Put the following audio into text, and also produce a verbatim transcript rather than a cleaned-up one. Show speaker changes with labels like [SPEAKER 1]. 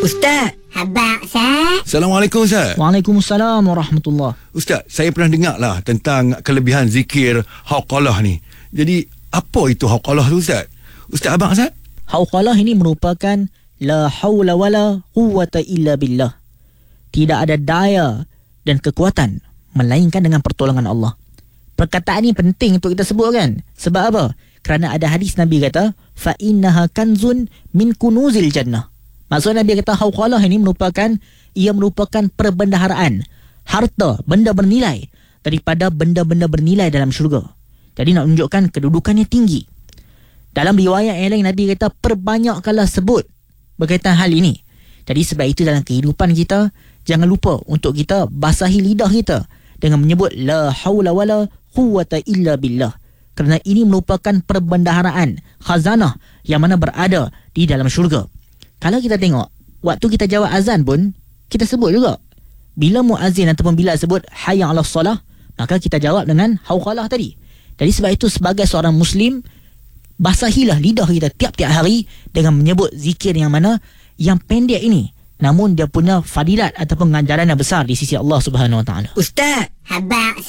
[SPEAKER 1] Ustaz.
[SPEAKER 2] Abang Ustaz.
[SPEAKER 3] Assalamualaikum Ustaz.
[SPEAKER 4] Waalaikumsalam warahmatullahi.
[SPEAKER 3] Ustaz, saya pernah dengar lah tentang kelebihan zikir hauqalah ni. Jadi, apa itu hauqalah tu Ustaz? Ustaz abang Ustaz?
[SPEAKER 4] Hauqalah ini merupakan la haula wala quwwata illa billah. Tidak ada daya dan kekuatan melainkan dengan pertolongan Allah. Perkataan ini penting untuk kita sebut kan? Sebab apa? Kerana ada hadis Nabi kata, fa innaha kanzun min kunuzil jannah. Maksud Nabi kata hauqalah ini merupakan, ia merupakan perbendaharaan, harta, benda bernilai daripada benda-benda bernilai dalam syurga. Jadi nak menunjukkan kedudukannya tinggi. Dalam riwayat yang lain Nabi kata perbanyakkanlah sebut berkaitan hal ini. Jadi sebab itu dalam kehidupan kita, jangan lupa untuk kita basahi lidah kita dengan menyebut la haula wala quwwata illa billah. Kerana ini merupakan perbendaharaan, khazanah yang mana berada di dalam syurga. Kalau kita tengok, waktu kita jawab azan pun, kita sebut juga. Bila muazzin ataupun bila sebut hayya 'alas solah, maka kita jawab dengan hauqalah tadi. Jadi sebab itu sebagai seorang Muslim, basahilah lidah kita tiap-tiap hari dengan menyebut zikir yang mana yang pendek ini, namun dia punya fadilat ataupun ganjaran yang besar di sisi Allah Subhanahu Wa Taala.
[SPEAKER 1] Ustaz.
[SPEAKER 2] Abang